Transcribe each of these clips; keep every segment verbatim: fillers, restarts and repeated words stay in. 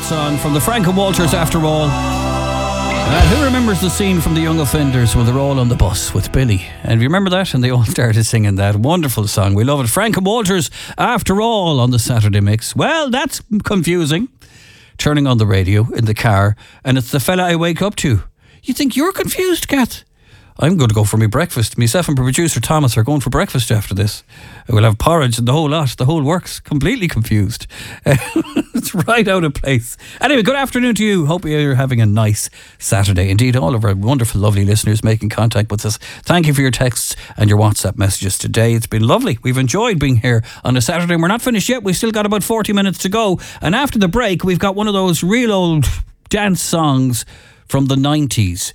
song from the Frank and Walters After All. And who remembers the scene from The Young Offenders when they're all on the bus with Billy? And you remember that? And they all started singing that wonderful song. We love it. Frank and Walters After All on the Saturday Mix. Well, that's confusing. Turning on the radio in the car, and it's the fella I wake up to. You think you're confused, Kath? I'm going to go for my breakfast. Myself and producer Thomas are going for breakfast after this. We'll have porridge and the whole lot. The whole works. Completely confused. It's right out of place. Anyway, good afternoon to you. Hope you're having a nice Saturday. Indeed, all of our wonderful, lovely listeners making contact with us. Thank you for your texts and your WhatsApp messages today. It's been lovely. We've enjoyed being here on a Saturday. We're not finished yet. We've still got about forty minutes to go. And after the break, we've got one of those real old dance songs from the nineties.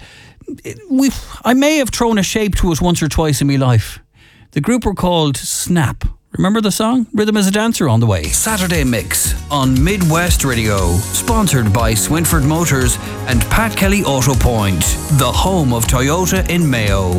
We, I may have thrown a shape to it once or twice in my life. The group were called Snap. Remember the song? Rhythm is a Dancer on the way. Saturday Mix on Midwest Radio. Sponsored by Swinford Motors and Pat Kelly Auto Point, the home of Toyota in Mayo.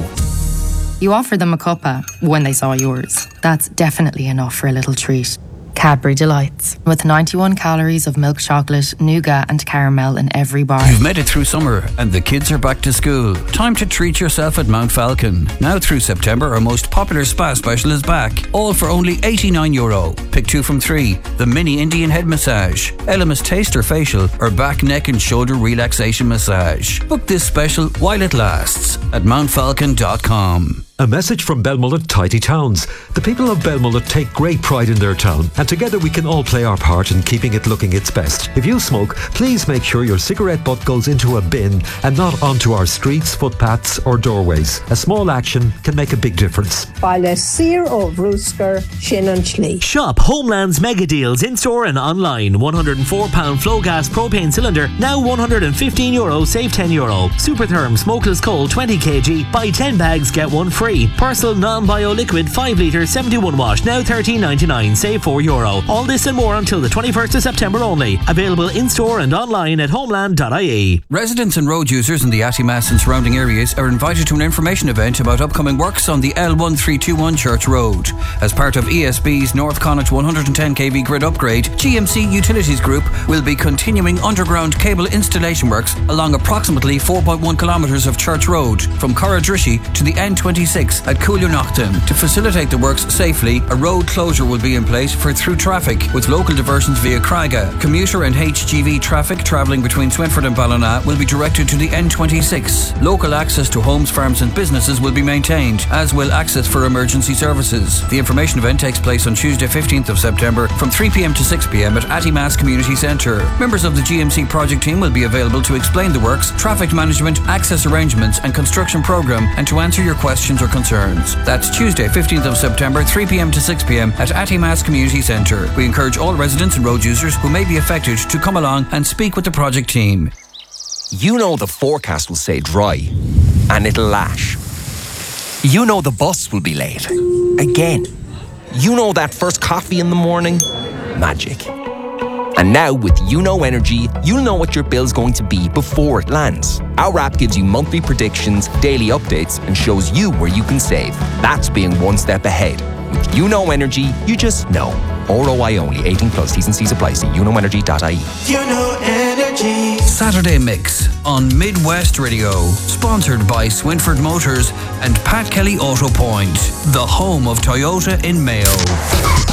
You offered them a cuppa when they saw yours. That's definitely enough for a little treat. Cadbury Delights, with ninety-one calories of milk chocolate, nougat and caramel in every bar. You've made it through summer and the kids are back to school. Time to treat yourself at Mount Falcon. Now through September, our most popular spa special is back. All for only eighty-nine euro. Pick two from three. The mini Indian head massage, Elemis taster facial, or back, neck and shoulder relaxation massage. Book this special while it lasts at mount falcon dot com. A message from Belmullet Tidy Towns. The people of Belmullet take great pride in their town, and together we can all play our part in keeping it looking its best. If you smoke, please make sure your cigarette butt goes into a bin and not onto our streets, footpaths or doorways. A small action can make a big difference. Baile Sir o Brewsker, Shin and Schlee. Shop Homeland's mega deals in store and online. one hundred four pound flow gas propane cylinder, now one hundred fifteen euro, save ten euro. Supertherm smokeless coal twenty kilograms, buy ten bags, get one free. Persil non-bio liquid five litre seventy-one wash, now thirteen ninety-nine, save four euro. All this and more until the twenty-first of September only. Available in store and online at homeland dot I E. Residents and road users in the Attimas and surrounding areas are invited to an information event about upcoming works on the L one three two one Church Road. As part of E S B's North Connacht one hundred ten k V grid upgrade, G M C Utilities Group will be continuing underground cable installation works along approximately four point one kilometres of Church Road from Corradrishy to the N twenty-six at Coolionaughton. To facilitate the works safely, a road closure will be in place for through traffic with local diversions via Craiga. Commuter and H G V traffic travelling between Swinford and Ballina will be directed to the N twenty-six. Local access to homes, farms and businesses will be maintained, as will access for emergency services. The information event takes place on Tuesday fifteenth of September from three p m to six p m at Attimas Community Centre. Members of the G M C project team will be available to explain the works, traffic management, access arrangements and construction programme, and to answer your questions or concerns. That's Tuesday fifteenth of September, three p m to six p m at Attimas Community Centre. We encourage all residents and road users who may be affected to come along and speak with the project team. You know the forecast will say dry and it'll lash. You know the bus will be late. Again. You know that first coffee in the morning? Magic. And now with You Know Energy, you'll know what your bill's going to be before it lands. Our app gives you monthly predictions, daily updates, and shows you where you can save. That's being one step ahead. With You Know Energy, you just know. R O I only, eighteen plus, T's and C's apply. See you know energy dot I E. You Know Energy. Saturday Mix on Midwest Radio. Sponsored by Swinford Motors and Pat Kelly Auto Point, the home of Toyota in Mayo.